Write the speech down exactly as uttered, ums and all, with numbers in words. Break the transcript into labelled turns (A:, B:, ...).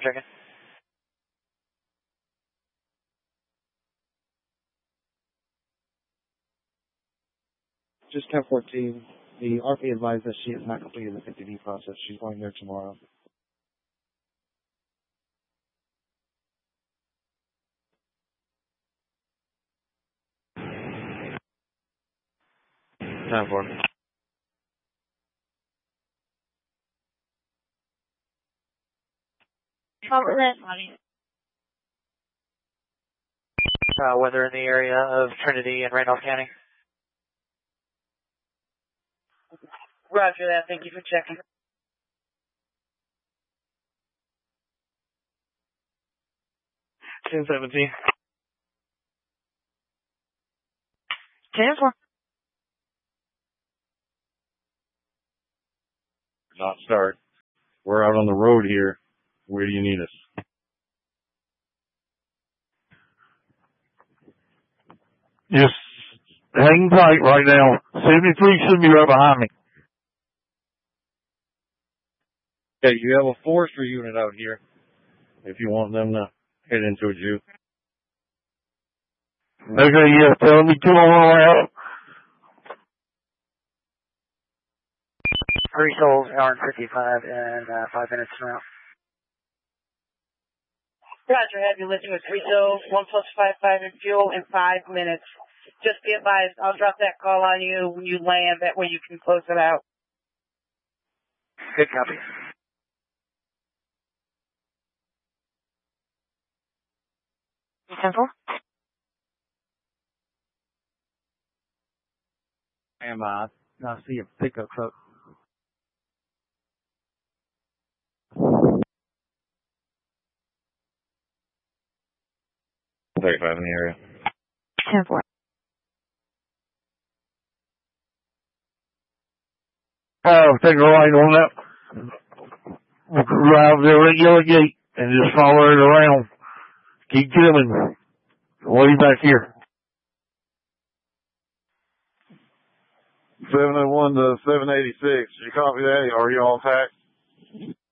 A: checking.
B: Just ten fourteen. The R P advised that she has not completed the fifty D process. She's going there tomorrow.
A: ten four.
C: Cover that money.
A: Uh, weather in the area of Trinity and Randolph County.
C: Roger that. Thank you for checking.
A: ten seventeen.
C: ten four.
D: Not start. We're out on the road here. Where do you need us?
E: Just hang tight right now. seventy-three should be right behind me.
D: Okay, you have a forestry unit out here. If you want them to head into a juke.
E: Okay, yeah, tell me come on out.
A: Three souls, hour and fifty-five, and uh, five minutes from now.
C: Roger, have you listened with three souls, one plus five, five in fuel, in five minutes. Just be advised, I'll drop that call on you when you land. That way you can close it out.
A: Good copy.
C: ten four.
B: And uh, I see a pickup truck.
D: thirty-five in the area.
C: ten four.
E: Oh, take a right on that. We'll drive the regular gate and just follow it around. Keep coming. Way back here.
D: seven oh one to seven eighty-six. You copy that? Are you all packed?